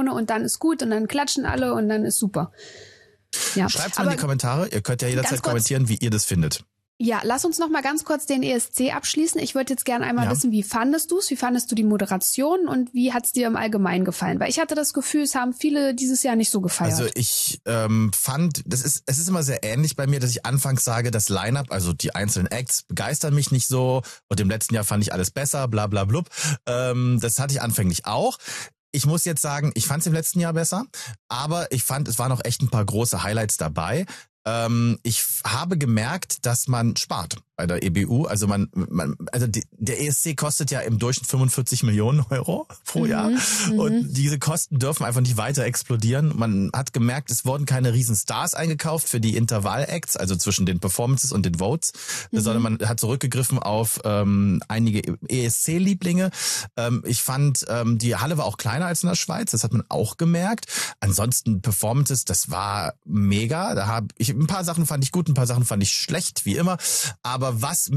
Simone und dann ist gut und dann klatschen alle und dann ist super. Ja. Schreibt's mal in die Kommentare. Ihr könnt ja jederzeit kommentieren, wie ihr das findet. Ja, lass uns noch mal ganz kurz den ESC abschließen. Ich würde jetzt gerne einmal wissen, wie fandest du es? Wie fandest du die Moderation und wie hat es dir im Allgemeinen gefallen? Weil ich hatte das Gefühl, es haben viele dieses Jahr nicht so gefeiert. Also ich fand, es ist immer sehr ähnlich bei mir, dass ich anfangs sage, das Line-Up, also die einzelnen Acts begeistern mich nicht so und im letzten Jahr fand ich alles besser, bla bla blub. Das hatte ich anfänglich auch. Ich muss jetzt sagen, ich fand es im letzten Jahr besser, aber ich fand, es waren auch echt ein paar große Highlights dabei. Ich habe gemerkt, dass man spart bei der EBU. Also der ESC kostet ja im Durchschnitt 45 Millionen Euro pro Jahr. Und diese Kosten dürfen einfach nicht weiter explodieren. Man hat gemerkt, es wurden keine riesen Stars eingekauft für die Intervall-Acts, also zwischen den Performances und den Votes, sondern man hat zurückgegriffen auf einige ESC-Lieblinge. Ich fand, die Halle war auch kleiner als in der Schweiz, das hat man auch gemerkt. Ansonsten Performances, das war mega. Ein paar Sachen fand ich gut, ein paar Sachen fand ich schlecht, wie immer. Aber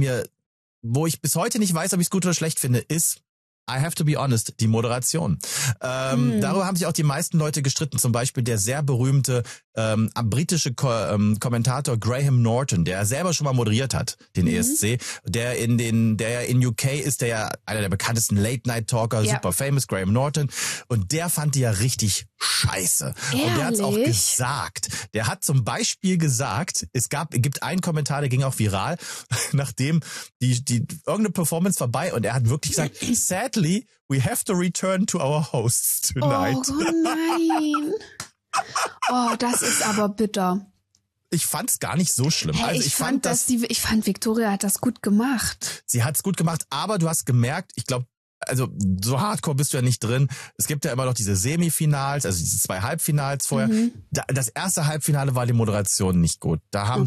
wo ich bis heute nicht weiß, ob ich es gut oder schlecht finde, ist, I have to be honest, die Moderation. Darüber haben sich auch die meisten Leute gestritten. Zum Beispiel der sehr berühmte britische Kommentator Graham Norton, der selber schon mal moderiert hat, den ESC, der ja in UK ist, der ja einer der bekanntesten Late-Night-Talker, super famous, Graham Norton. Und der fand die ja richtig scheiße. Ehrlich? Und der hat's auch gesagt. Der hat zum Beispiel gesagt, gibt einen Kommentar, der ging auch viral, nachdem die irgendeine Performance vorbei und er hat wirklich gesagt, sadly, we have to return to our hosts tonight. Oh nein. Oh, das ist aber bitter. Ich fand's gar nicht so schlimm. Hey, also ich fand Victoria hat das gut gemacht. Sie hat's gut gemacht, aber du hast gemerkt, ich glaube, also so hardcore bist du ja nicht drin. Es gibt ja immer noch diese Semifinals, also diese 2 Halbfinals vorher. Das erste Halbfinale war die Moderation nicht gut. Da haben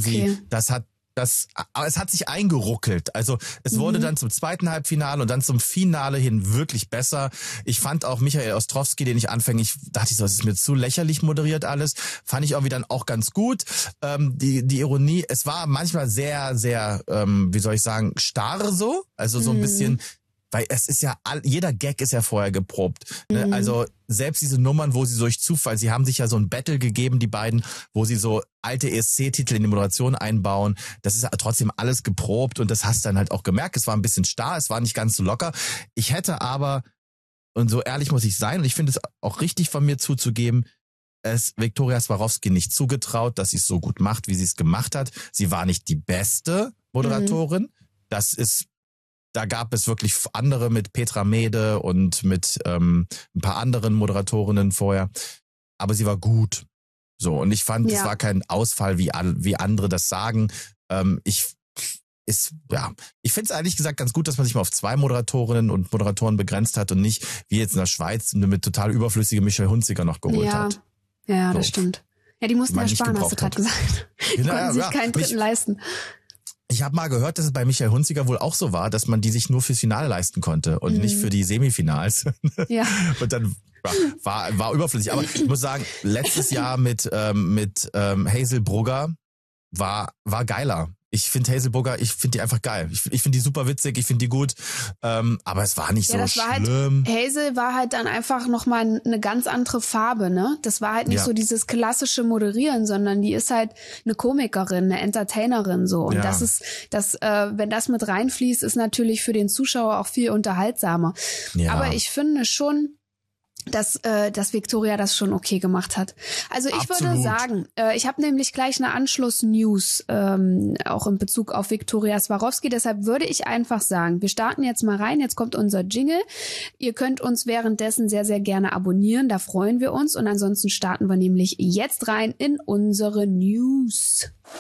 aber es hat sich eingeruckelt. Also es wurde dann zum zweiten Halbfinale und dann zum Finale hin wirklich besser. Ich fand auch Michael Ostrowski, den ich anfänglich dachte, das ist mir zu lächerlich moderiert alles, fand ich irgendwie dann auch ganz gut. Die Ironie, es war manchmal sehr, sehr, wie soll ich sagen, starr so. Also so ein bisschen, weil es ist ja, jeder Gag ist ja vorher geprobt. Ne? Also selbst diese Nummern, wo sie durch Zufall, sie haben sich ja so ein Battle gegeben, die beiden, wo sie so alte ESC-Titel in die Moderation einbauen. Das ist ja trotzdem alles geprobt und das hast du dann halt auch gemerkt. Es war ein bisschen starr, es war nicht ganz so locker. Ich hätte aber, und so ehrlich muss ich sein, und ich finde es auch richtig von mir zuzugeben, es Viktoria Swarovski nicht zugetraut, dass sie es so gut macht, wie sie es gemacht hat. Sie war nicht die beste Moderatorin. Da gab es wirklich andere mit Petra Mede und mit ein paar anderen Moderatorinnen vorher. Aber sie war gut. So, und ich fand, es war kein Ausfall, wie andere das sagen. Ich finde es ehrlich gesagt ganz gut, dass man sich mal auf 2 Moderatorinnen und Moderatoren begrenzt hat und nicht, wie jetzt in der Schweiz, mit total überflüssige Michelle Hunziker noch geholt hat. Ja, so. Das stimmt. Ja, die mussten ja sparen, hast du gerade gesagt. Die konnten sich keinen dritten leisten. Ich habe mal gehört, dass es bei Michael Hunziker wohl auch so war, dass man die sich nur fürs Finale leisten konnte und nicht für die Semifinals. Ja. Und dann war überflüssig. Aber ich muss sagen, letztes Jahr mit Hazel Brugger war geiler. Ich finde Hazel Brugger, ich finde die einfach geil. Ich finde die super witzig, ich finde die gut. Aber es war nicht so schlimm. Hazel war halt dann einfach nochmal eine ganz andere Farbe, ne? Das war halt nicht so dieses klassische Moderieren, sondern die ist halt eine Komikerin, eine Entertainerin so. Und wenn das mit reinfließt, ist natürlich für den Zuschauer auch viel unterhaltsamer. Ja. Aber ich finde schon, dass Viktoria das schon okay gemacht hat. Also ich würde sagen, ich habe nämlich gleich eine Anschluss-News auch in Bezug auf Viktoria Swarovski. Deshalb würde ich einfach sagen, wir starten jetzt mal rein. Jetzt kommt unser Jingle. Ihr könnt uns währenddessen sehr, sehr gerne abonnieren. Da freuen wir uns. Und ansonsten starten wir nämlich jetzt rein in unsere News.